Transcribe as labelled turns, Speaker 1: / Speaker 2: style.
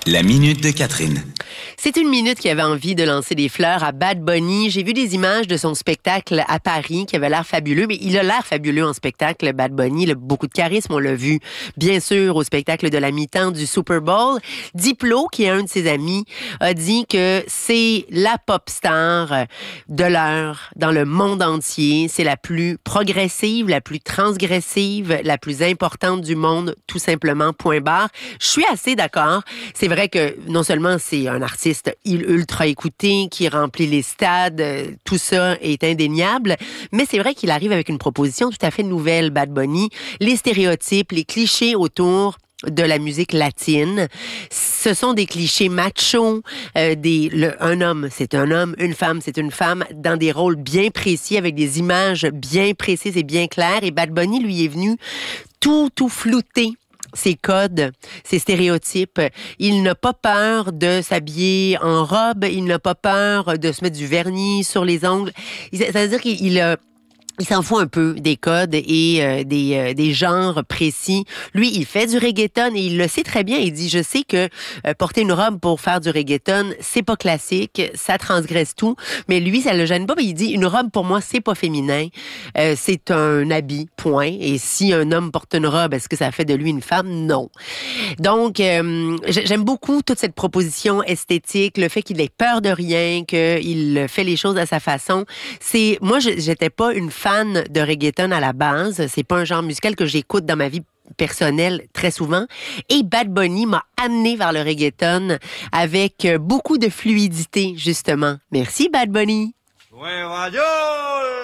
Speaker 1: La minute de Catherine.
Speaker 2: C'est une minute qui avait envie de lancer des fleurs à Bad Bunny. J'ai vu des images de son spectacle à Paris qui avait l'air fabuleux, mais il a l'air fabuleux en spectacle, Bad Bunny. Il a beaucoup de charisme, on l'a vu bien sûr au spectacle de la mi-temps du Super Bowl. Diplo, qui est un de ses amis, a dit que c'est la pop star de l'heure dans le monde entier. C'est la plus progressive, la plus transgressive, la plus importante du monde, tout simplement, point barre. Je suis assez d'accord. C'est vrai que non seulement c'est un artiste ultra écouté, qui remplit les stades, tout ça est indéniable, mais c'est vrai qu'il arrive avec une proposition tout à fait nouvelle, Bad Bunny. Les stéréotypes, les clichés autour de la musique latine. Ce sont des clichés machos. Un homme, c'est un homme. Une femme, c'est une femme, dans des rôles bien précis, avec des images bien précises et bien claires. Et Bad Bunny, lui, est venu tout flouter ses codes, ses stéréotypes. Il n'a pas peur de s'habiller en robe. Il n'a pas peur de se mettre du vernis sur les ongles. C'est-à-dire il s'en fout un peu des codes et des genres précis. Lui, il fait du reggaeton et il le sait très bien. Il dit, je sais que porter une robe pour faire du reggaeton, c'est pas classique, ça transgresse tout. Mais lui, ça le gêne pas. Mais il dit, une robe pour moi, c'est pas féminin. C'est un habit, point. Et si un homme porte une robe, est-ce que ça fait de lui une femme? Non. Donc, j'aime beaucoup toute cette proposition esthétique, le fait qu'il ait peur de rien, qu'il fait les choses à sa façon. Moi, j'étais pas une fan de reggaeton à la base. C'est pas un genre musical que j'écoute dans ma vie personnelle très souvent. Et Bad Bunny m'a amené vers le reggaeton avec beaucoup de fluidité, justement. Merci, Bad Bunny.
Speaker 3: Ouais, radio!